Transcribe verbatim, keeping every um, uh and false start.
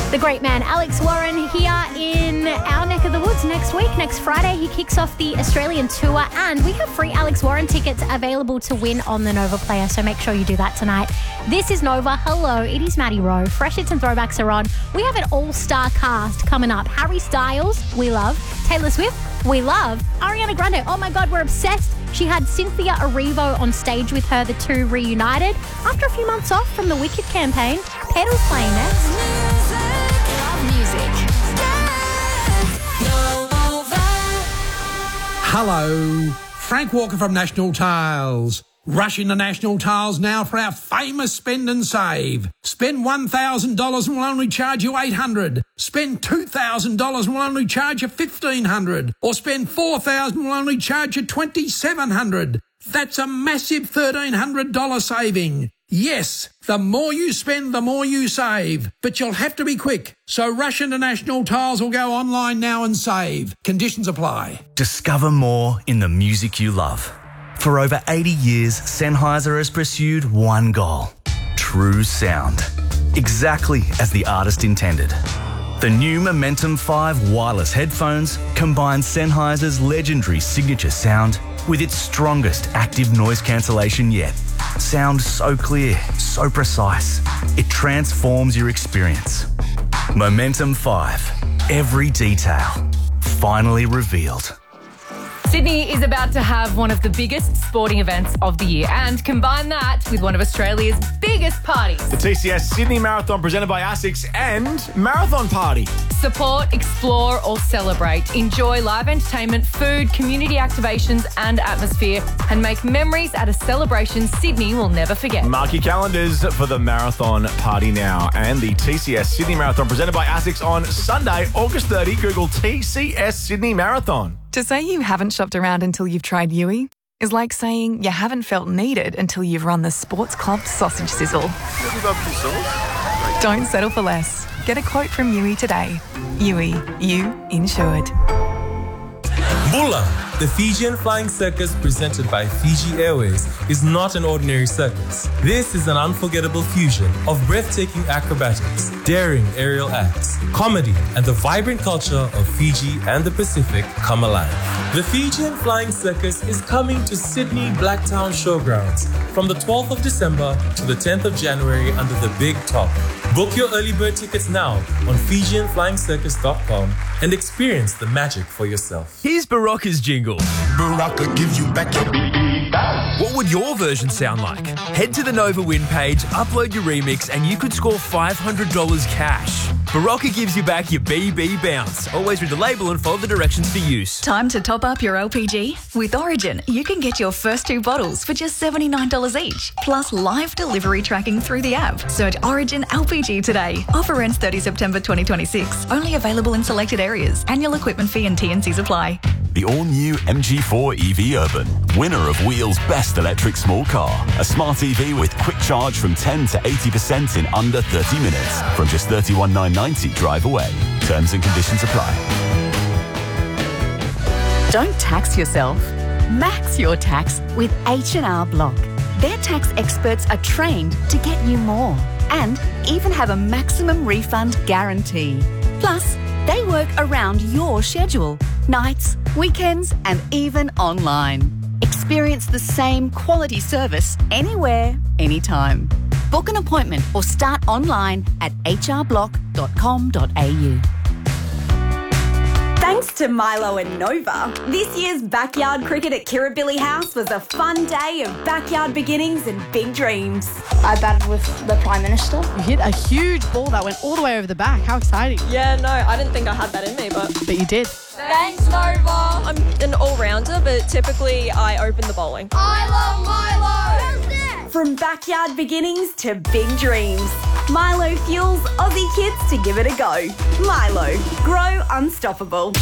The great man Alex Warren here in our neck of the woods next week. Next Friday, he kicks off the Australian tour, and we have free Alex Warren tickets available to win on the Nova Player, so make sure you do that tonight. This is Nova. Hello, it is Maddie Rowe. Fresh Hits and Throwbacks are on. We have an all-star cast coming up. Harry Styles, we love. Taylor Swift, we love. Ariana Grande, oh my God, we're obsessed. She had Cynthia Erivo on stage with her, the two reunited. After a few months off from the Wicked campaign, Pedal's playing next. Music. Hello, Frank Walker from National Tiles. Rush into National Tiles now for our famous spend and save. Spend one thousand dollars and we'll only charge you eight hundred dollars. Spend two thousand dollars and we'll only charge you fifteen hundred dollars. Or spend four thousand dollars and we'll only charge you twenty-seven hundred dollars. That's a massive thirteen hundred dollars saving. Yes, the more you spend, the more you save. But you'll have to be quick. So rush into National Tiles or go online now and save. Conditions apply. Discover more in the music you love. For over eighty years, Sennheiser has pursued one goal: true sound. Exactly as the artist intended. The new Momentum five wireless headphones combine Sennheiser's legendary signature sound with its strongest active noise cancellation yet. Sound so clear, so precise, it transforms your experience. Momentum five, every detail, finally revealed. Sydney is about to have one of the biggest sporting events of the year, and combine that with one of Australia's biggest parties. The T C S Sydney Marathon presented by ASICS and Marathon Party. Support, explore or celebrate. Enjoy live entertainment, food, community activations and atmosphere, and make memories at a celebration Sydney will never forget. Mark your calendars for the Marathon Party now and the T C S Sydney Marathon presented by ASICS on Sunday, August thirtieth. Google T C S Sydney Marathon. To say you haven't shopped around until you've tried Yui is like saying you haven't felt needed until you've run the Sports Club sausage sizzle. Don't settle for less. Get a quote from Yui today. Yui, you insured. Bula, the Fijian Flying Circus presented by Fiji Airways, is not an ordinary circus. This is an unforgettable fusion of breathtaking acrobatics, daring aerial acts, comedy, and the vibrant culture of Fiji and the Pacific come alive. The Fijian Flying Circus is coming to Sydney Blacktown Showgrounds from the twelfth of December to the tenth of January under the Big Top. Book your early bird tickets now on Fijian Flying Circus dot com and experience the magic for yourself. Here's Barocca's jingle. Barocca gives you back your B B bounce. What would your version sound like? Head to the Nova Win page, upload your remix, and you could score five hundred dollars cash. Barocca gives you back your B B bounce. Always read the label and follow the directions for use. Time to top up your L P G? With Origin, you can get your first two bottles for just seventy-nine dollars each, plus live delivery tracking through the app. Search Origin L P G today. Offer ends thirtieth of September twenty twenty-six. Only available in selected areas. Annual equipment fee and T and Cs apply. The all-new M G four E V Urban, winner of Wheel's Best Electric Small Car. A smart E V with quick charge from ten to eighty percent in under thirty minutes. From just thirty-one thousand nine hundred ninety drive away. Terms and conditions apply. Don't tax yourself. Max your tax with H and R Block. Their tax experts are trained to get you more and even have a maximum refund guarantee. Plus, they work around your schedule, nights, weekends, and even online. Experience the same quality service anywhere, anytime. Book an appointment or start online at h r block dot com dot a u. Thanks to Milo and Nova, this year's backyard cricket at Kirribilli House was a fun day of backyard beginnings and big dreams. I batted with the Prime Minister. You hit a huge ball that went all the way over the back. How exciting. Yeah, no, I didn't think I had that in me, but... But you did. Thanks, Nova. I'm an all-rounder, but typically I open the bowling. I love Milo! From backyard beginnings to big dreams, Milo fuels Aussie kids to give it a go. Milo, grow unstoppable.